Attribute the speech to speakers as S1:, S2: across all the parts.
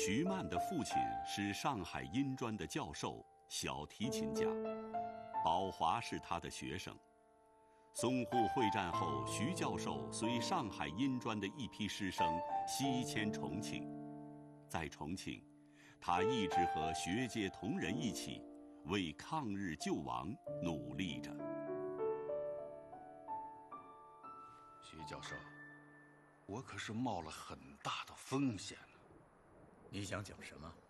S1: 徐曼的父亲是上海音专的教授，小提琴家，宝华是他的学生。淞沪会战后，徐教授随上海音专的一批师生西迁重庆，在重庆，他一直和学界同仁一起为抗日救亡努力着。
S2: 徐教授，我可是冒了很大的风险呢。
S3: 你想讲什么？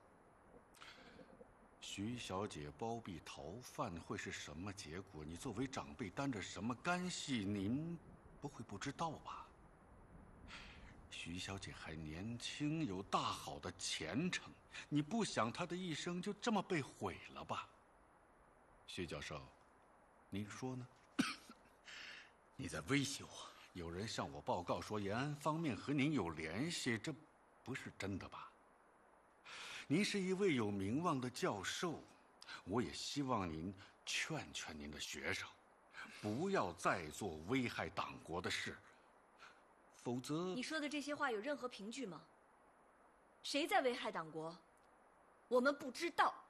S2: 徐小姐包庇逃犯会是什么结果？你作为长辈担着什么干系？您不会不知道吧？徐小姐还年轻，有大好的前程，你不想她的一生就这么被毁了吧？徐教授，您说呢？
S3: 你在威胁我？
S2: 有人向我报告说延安方面和您有联系，这不是真的吧？您是一位有名望的教授，我也希望您劝劝您的学生，不要再做危害党国的事，否则……
S4: 你说的这些话有任何凭据吗？谁在危害党国？我们不知道。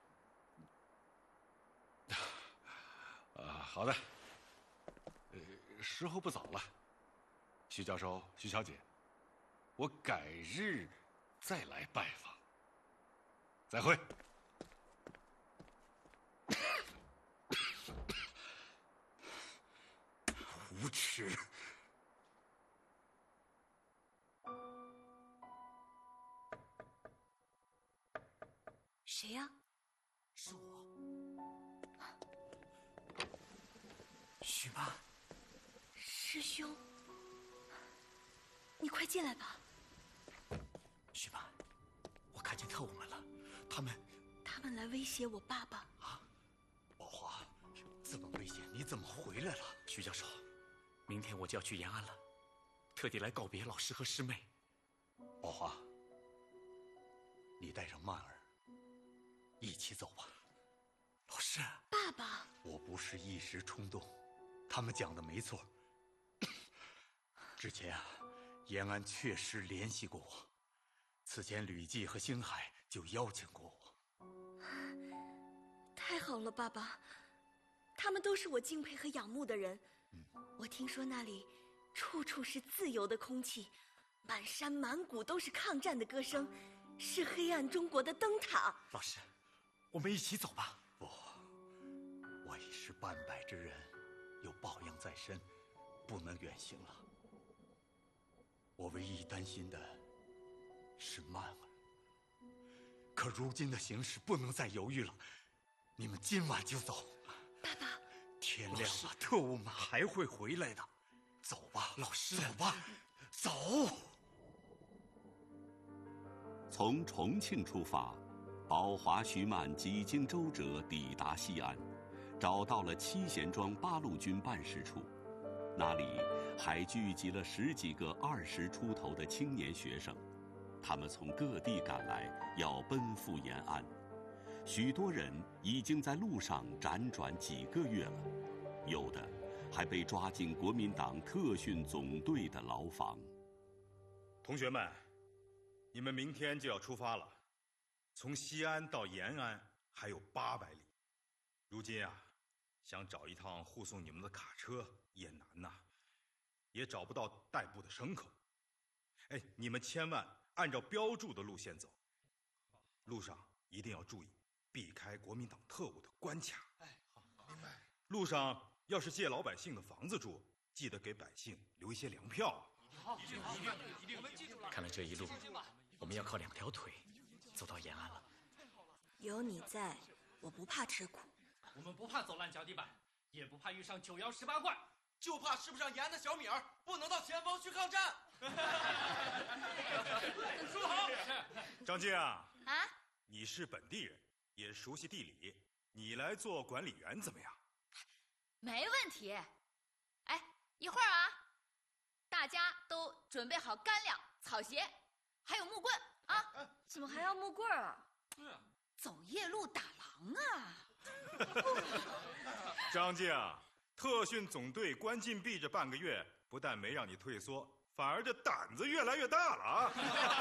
S2: 好的，时候不早了，徐教授、徐小姐，我改日再来拜访。再会。
S3: 无耻！
S4: 谁呀？
S3: 是我，徐曼。
S4: 师兄，你快进来吧。
S3: 徐曼，我看见特务们了，他们
S4: 来威胁我爸爸
S3: 啊！宝华，这么危险，你怎么回来了？徐教授，明天我就要去延安了，特地来告别老师和师妹。宝华，你带上曼儿一起走吧。老师，
S4: 爸爸，
S3: 我不是一时冲动，他们讲的没错。之前延安确实联系过我，此前吕季和星海就邀请过我。
S4: 太好了，爸爸，他们都是我敬佩和仰慕的人。我听说那里处处是自由的空气，满山满谷都是抗战的歌声，是黑暗中国的灯塔。
S3: 老师，我们一起走吧。不，我已是半百之人，有抱恙在身，不能远行了。我唯一担心的是曼儿，可如今的形势不能再犹豫了，你们今晚就走。
S4: 爸爸，
S3: 天亮了，特务们还会回来的。走吧，老师，走吧，走。
S1: 从重庆出发，宝华、徐曼几经周折抵达西安，找到了七贤庄八路军办事处。那里还聚集了10几个20出头的青年学生，他们从各地赶来，要奔赴延安。许多人已经在路上辗转几个月了，有的还被抓进国民党特训总队的牢房。
S5: 同学们，你们明天就要出发了，从西安到延安还有800里。如今啊，想找一趟护送你们的卡车也难呐，也找不到代步的牲口。哎，你们千万按照标注的路线走，路上一定要注意避开国民党特务的关卡。
S6: 哎，好，明白。
S5: 路上要是借老百姓的房子住，记得给百姓留一些粮票。
S6: 好，一定，我们记住了。
S3: 看来这一路我们要靠2条腿走到延安了。
S4: 有你在，我不怕吃苦。
S6: 我们不怕走烂脚底板，也不怕遇上9窑18怪，就怕吃不上延安的小米儿，不能到前方去抗战。说得好。
S5: 张静啊，
S7: 你是本地人，也熟悉地理，你来做管理员怎么样？
S8: 没问题。哎，一会儿啊，大家都准备好干粮、草鞋，还有木棍啊。
S4: 怎么还要木棍啊？
S6: 对啊，
S8: 走夜路打狼啊。
S7: 张静，特训总队关禁闭这半个月，不但没让你退缩，反而这胆子越来越大了啊。